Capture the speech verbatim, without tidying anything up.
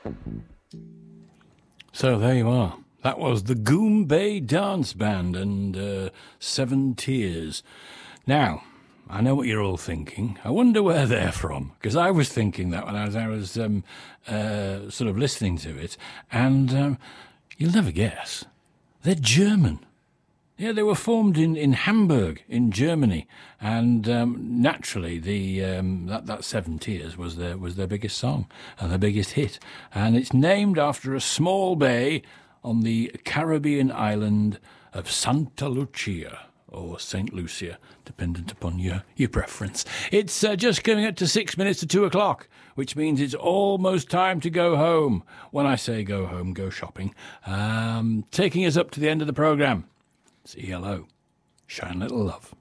So there you are. That was the Goombay Dance Band and uh, Seven Tears. Now, I know what you're all thinking. I wonder where they're from, because I was thinking that when I was, I was um, uh, sort of listening to it, and um, you'll never guess. They're German. Yeah, they were formed in, in Hamburg, in Germany, and um, naturally, the um, that that Seven Tears was their was their biggest song and their biggest hit, and it's named after a small bay on the Caribbean island of Santa Lucia, or Saint Lucia, dependent upon your, your preference. It's uh, just coming up to six minutes to two o'clock, which means it's almost time to go home. When I say go home, go shopping. Um, taking us up to the end of the programme. Say hello. Shine little love.